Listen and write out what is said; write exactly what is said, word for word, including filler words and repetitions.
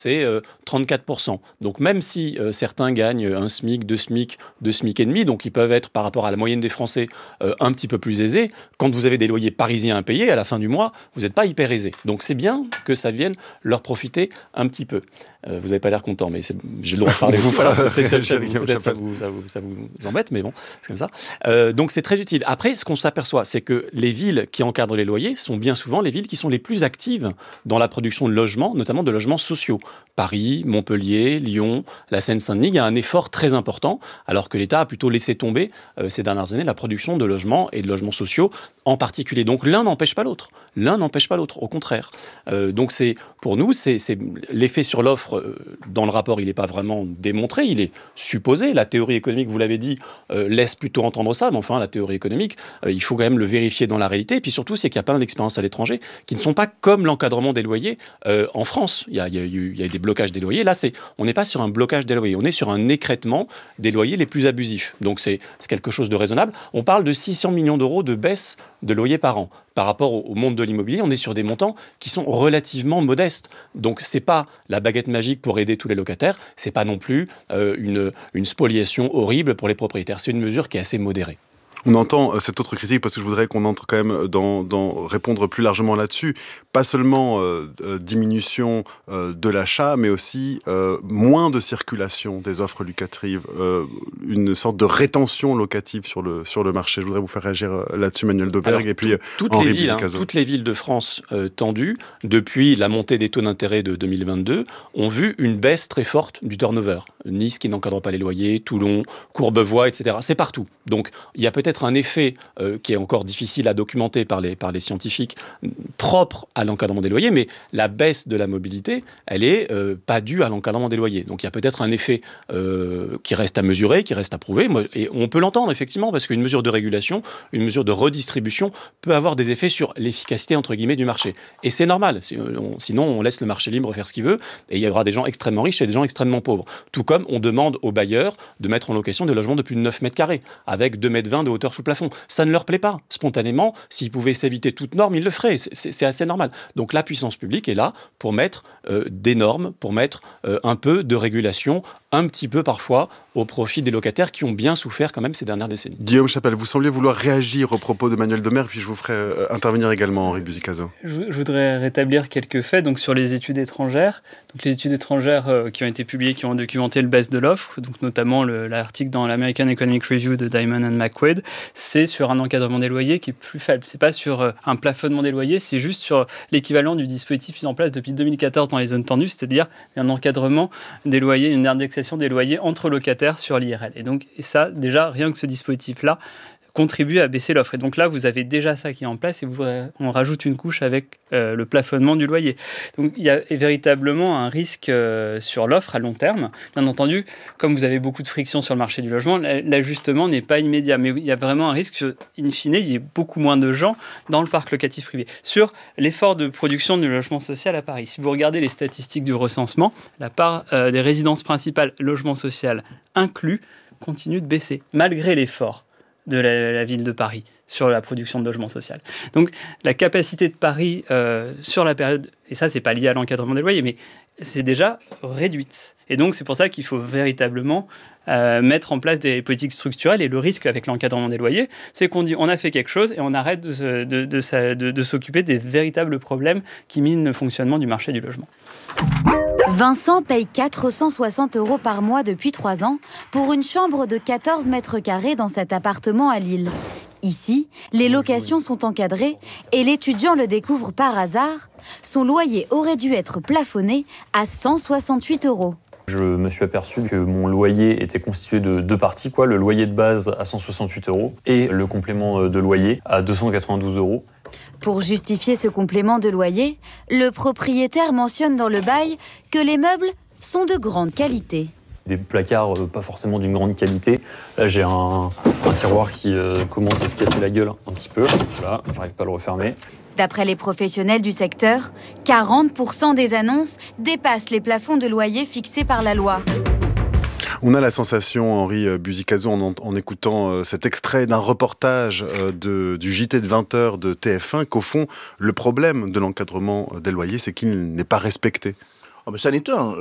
c'est euh, trente-quatre pour cent. Donc même si euh, certains gagnent un SMIC, deux SMIC, deux SMIC et demi, donc ils peuvent être par rapport à la moyenne des Français euh, un petit peu plus aisés, quand vous avez des loyers parisiens à payer, à la fin du mois, vous n'êtes pas hyper aisés. Donc c'est bien que ça vienne leur profiter un petit peu. Euh, vous n'avez pas l'air content, mais c'est, j'ai le droit de parler aussi. Voilà, c'est, c'est, c'est, peut-être ça vous, ça, vous, ça vous embête, mais bon, c'est comme ça. Euh, donc c'est très utile. Après, ce qu'on s'aperçoit, c'est que les villes qui encadrent les loyers sont bien souvent les villes qui sont les plus actives dans la production de logements, notamment de logements sociaux. Paris, Montpellier, Lyon, la Seine-Saint-Denis, il y a un effort très important, alors que l'État a plutôt laissé tomber euh, ces dernières années la production de logements et de logements sociaux en particulier. Donc l'un n'empêche pas l'autre. L'un n'empêche pas l'autre, au contraire. Euh, donc c'est, pour nous, c'est, c'est l'effet sur l'offre, euh, dans le rapport, il n'est pas vraiment démontré, il est supposé. La théorie économique, vous l'avez dit, euh, laisse plutôt entendre ça, mais enfin, la théorie économique, euh, il faut quand même le vérifier dans la réalité. Et puis surtout, c'est qu'il y a plein d'expériences à l'étranger qui ne sont pas comme l'encadrement des loyers euh, en France. Il y a, il y a eu il y a des blocages des loyers. Là, c'est, on n'est pas sur un blocage des loyers, on est sur un écrêtement des loyers les plus abusifs. Donc c'est, c'est quelque chose de raisonnable. On parle de six cents millions d'euros de baisse de loyers par an. Par rapport au monde de l'immobilier, on est sur des montants qui sont relativement modestes. Donc, c'est pas la baguette magique pour aider tous les locataires, c'est pas non plus euh, une, une spoliation horrible pour les propriétaires. C'est une mesure qui est assez modérée. On entend cette autre critique, parce que je voudrais qu'on entre quand même dans, dans répondre plus largement là-dessus. Pas seulement euh, euh, diminution euh, de l'achat, mais aussi euh, moins de circulation des offres locatives, euh, une sorte de rétention locative sur le, sur le marché. Je voudrais vous faire réagir là-dessus, Manuel Doberg. Alors, et puis toutes, Henri les villes, hein, toutes les villes de France euh, tendues, depuis la montée des taux d'intérêt de deux mille vingt-deux, ont vu une baisse très forte du turnover. Nice qui n'encadre pas les loyers, Toulon, Courbevoie, et cetera. C'est partout. Donc, il y a peut-être un effet euh, qui est encore difficile à documenter par les, par les scientifiques, propre à l'encadrement des loyers, mais la baisse de la mobilité, elle est euh, pas due à l'encadrement des loyers. Donc il y a peut-être un effet euh, qui reste à mesurer, qui reste à prouver, et on peut l'entendre effectivement, parce qu'une mesure de régulation, une mesure de redistribution peut avoir des effets sur l'efficacité, entre guillemets, du marché. Et c'est normal, sinon on laisse le marché libre faire ce qu'il veut, et il y aura des gens extrêmement riches et des gens extrêmement pauvres. Tout comme on demande aux bailleurs de mettre en location des logements de plus de neuf mètres carrés, avec deux mètres vingt de hauteur sous plafond. Ça ne leur plaît pas. Spontanément, s'ils pouvaient s'éviter toute norme, ils le feraient. C'est, c'est, c'est assez normal. Donc la puissance publique est là pour mettre euh, des normes, pour mettre euh, un peu de régulation, un petit peu parfois au profit des locataires qui ont bien souffert quand même ces dernières décennies. Guillaume Chapelle, vous semblez vouloir réagir aux propos de Manuel Doberg, puis je vous ferai euh, intervenir également, Henri Buzicazo. Je, je voudrais rétablir quelques faits donc, sur les études étrangères. Donc, les études étrangères euh, qui ont été publiées, qui ont documenté le baisse de l'offre, donc notamment le, l'article dans l'American Economic Review de Diamond and McQuaid, c'est sur un encadrement des loyers qui est plus faible. C'est pas sur euh, un plafonnement des loyers, c'est juste sur l'équivalent du dispositif mis en place depuis deux mille quatorze dans les zones tendues, c'est-à-dire un encadrement des loyers, une indexation des loyers entre locataires sur l'I R L. Et donc, et ça, déjà, rien que ce dispositif-là contribue à baisser l'offre. Et donc là, vous avez déjà ça qui est en place et vous, on rajoute une couche avec euh, le plafonnement du loyer. Donc il y a véritablement un risque euh, sur l'offre à long terme. Bien entendu, comme vous avez beaucoup de friction sur le marché du logement, l'ajustement n'est pas immédiat. Mais il y a vraiment un risque, in fine, il y ait beaucoup moins de gens dans le parc locatif privé. Sur l'effort de production du logement social à Paris, si vous regardez les statistiques du recensement, la part euh, des résidences principales logement social inclus continue de baisser, malgré l'effort de la, la ville de Paris sur la production de logement social. Donc la capacité de Paris euh, sur la période, et ça c'est pas lié à l'encadrement des loyers, mais c'est déjà réduite. Et donc c'est pour ça qu'il faut véritablement euh, mettre en place des politiques structurelles. Et le risque avec l'encadrement des loyers, c'est qu'on dit on a fait quelque chose et on arrête de, se, de, de, de, de s'occuper des véritables problèmes qui minent le fonctionnement du marché du logement. Vincent paye quatre cent soixante euros par mois depuis trois ans pour une chambre de quatorze mètres carrés dans cet appartement à Lille. Ici, les locations sont encadrées et l'étudiant le découvre par hasard. Son loyer aurait dû être plafonné à cent soixante-huit euros. Je me suis aperçu que mon loyer était constitué de deux parties, quoi. Le loyer de base à cent soixante-huit euros et le complément de loyer à deux cent quatre-vingt-douze euros. Pour justifier ce complément de loyer, le propriétaire mentionne dans le bail que les meubles sont de grande qualité. Des placards euh, pas forcément d'une grande qualité. Là, j'ai un, un tiroir qui euh, commence à se casser la gueule un petit peu. Voilà, j'arrive pas à le refermer. D'après les professionnels du secteur, quarante pour cent des annonces dépassent les plafonds de loyer fixés par la loi. On a la sensation, Henri Buzicazo, en, en écoutant euh, cet extrait d'un reportage euh, de, du J T de vingt heures de T F un, qu'au fond, le problème de l'encadrement des loyers, c'est qu'il n'est pas respecté. Oh, mais c'en est un.